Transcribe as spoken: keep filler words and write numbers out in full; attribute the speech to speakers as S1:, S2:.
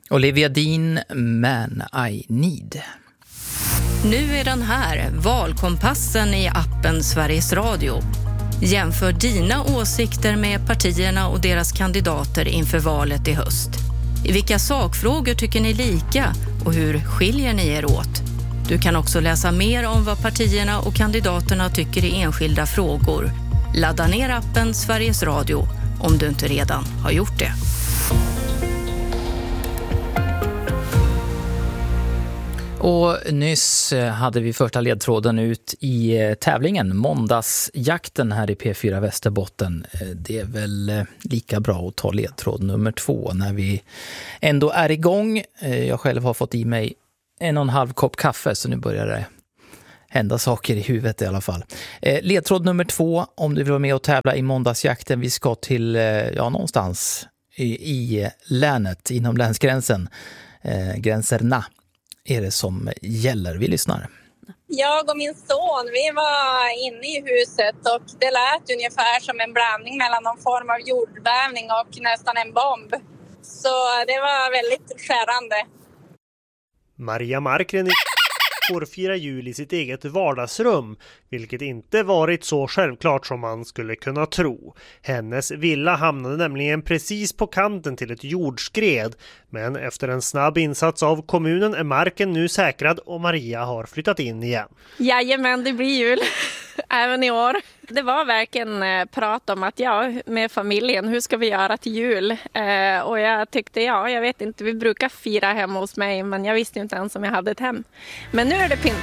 S1: Olivia Dean, Man I Need.
S2: Nu är den här, valkompassen i appen Sveriges Radio. Jämför dina åsikter med partierna och deras kandidater inför valet i höst. I vilka sakfrågor tycker ni lika och hur skiljer ni er åt? Du kan också läsa mer om vad partierna och kandidaterna tycker i enskilda frågor. Ladda ner appen Sveriges Radio om du inte redan har gjort det.
S1: Och nyss hade vi första ledtråden ut i tävlingen, måndagsjakten här i P fyra Västerbotten. Det är väl lika bra att ta ledtråd nummer två när vi ändå är igång. Jag själv har fått i mig en och en halv kopp kaffe, så nu börjar det hända saker i huvudet i alla fall. Ledtråd nummer två, om du vill vara med och tävla i måndagsjakten. Vi ska till, ja, någonstans i, i länet, inom länsgränsen, eh, gränserna är det som gäller. Vi lyssnar.
S3: Jag och min son, vi var inne i huset och det lät ungefär som en blandning mellan någon form av jordbävning och nästan en bomb. Så det var väldigt skärande.
S4: Maria Markren får fira jul i sitt eget vardagsrum, vilket inte varit så självklart som man skulle kunna tro. Hennes villa hamnade nämligen precis på kanten till ett jordskred, men efter en snabb insats av kommunen är marken nu säkrad och Maria har flyttat in igen.
S5: Jajamän, det blir jul även i år. Det var verkligen eh, prat om att ja, med familjen, hur ska vi göra till jul? Eh, och jag tyckte, ja, jag vet inte, vi brukar fira hemma hos mig, men jag visste inte ens om jag hade ett hem. Men nu är det pynt.